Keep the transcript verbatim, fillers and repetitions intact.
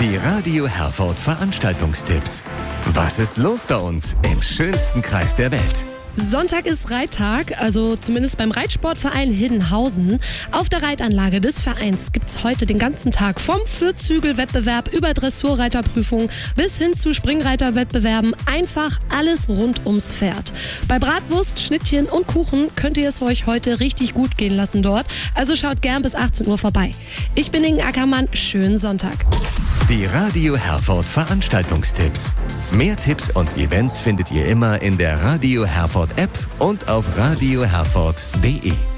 Die Radio Herford Veranstaltungstipps. Was ist los bei uns im schönsten Kreis der Welt? Sonntag ist Reittag, also zumindest beim Reitsportverein Hiddenhausen. Auf der Reitanlage des Vereins gibt es heute den ganzen Tag vom Vierzügelwettbewerb über Dressurreiterprüfung bis hin zu Springreiterwettbewerben einfach alles rund ums Pferd. Bei Bratwurst, Schnittchen und Kuchen könnt ihr es euch heute richtig gut gehen lassen dort, also schaut gern bis achtzehn Uhr vorbei. Ich bin Inge Ackermann, schönen Sonntag. Die Radio Herford Veranstaltungstipps. Mehr Tipps und Events findet ihr immer in der Radio Herford App und auf radio herford punkt de.